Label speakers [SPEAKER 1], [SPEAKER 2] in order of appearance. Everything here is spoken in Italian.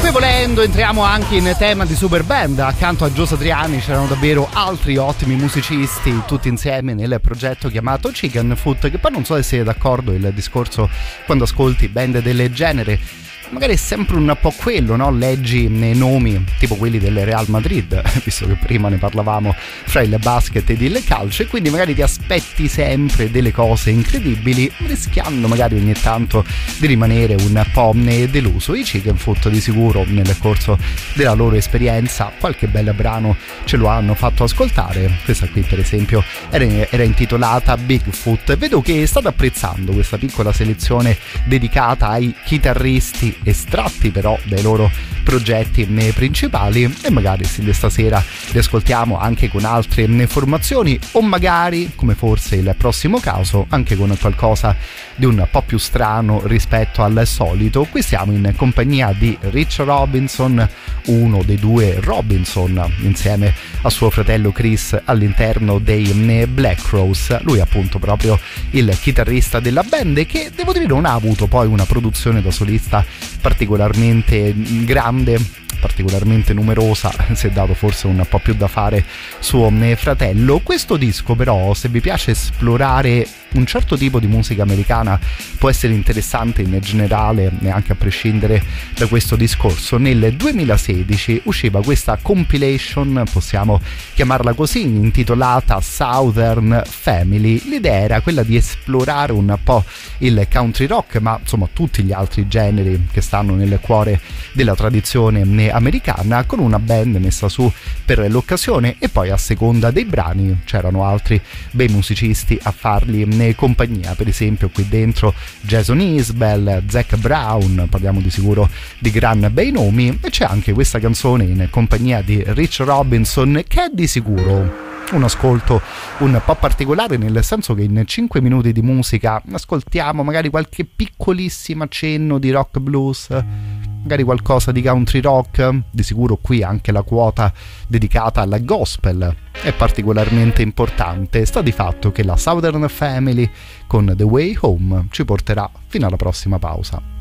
[SPEAKER 1] Poi volendo entriamo anche in tema di super band. Accanto a Gio Satriani c'erano davvero altri ottimi musicisti tutti insieme nel progetto chiamato Chicken Foot, che poi non so se siete d'accordo, il discorso quando ascolti band del genere magari è sempre un po' quello, no? Leggi nei nomi tipo quelli del Real Madrid, visto che prima ne parlavamo, fra il basket ed il calcio, e quindi magari ti aspetti sempre delle cose incredibili, rischiando magari ogni tanto di rimanere un po' deluso. I Chicken Foot di sicuro nel corso della loro esperienza qualche bel brano ce lo hanno fatto ascoltare. Questa qui per esempio era intitolata Bigfoot. Vedo che state apprezzando questa piccola selezione dedicata ai chitarristi estratti però dai loro progetti principali, e magari se stasera li ascoltiamo anche con altre formazioni, o magari, come forse il prossimo caso, anche con qualcosa di un po' più strano rispetto al solito. Qui siamo in compagnia di Rich Robinson, uno dei due Robinson, insieme a suo fratello Chris all'interno dei Black Crowes. Lui è appunto proprio il chitarrista della band, che devo dire non ha avuto poi una produzione da solista particolarmente grande, particolarmente numerosa, si è dato forse un po' più da fare suo fratello. Questo disco però, se vi piace esplorare un certo tipo di musica americana, può essere interessante in generale, neanche a prescindere da questo discorso. Nel 2016 usciva questa compilation, possiamo chiamarla così, intitolata Southern Family. L'idea era quella di esplorare un po' il country rock, ma insomma tutti gli altri generi che stanno nel cuore della tradizione americana, con una band messa su per l'occasione, e poi a seconda dei brani c'erano altri bei musicisti a farli compagnia. Per esempio qui dentro Jason Isbell, Zac Brown, parliamo di sicuro di gran bei nomi, e c'è anche questa canzone in compagnia di Rich Robinson, che è di sicuro un ascolto un po' particolare, nel senso che in 5 minuti di musica ascoltiamo magari qualche piccolissimo accenno di rock blues, magari qualcosa di country rock. Di sicuro qui anche la quota dedicata alla gospel è particolarmente importante. Sta di fatto che la Southern Family con The Way Home ci porterà fino alla prossima pausa.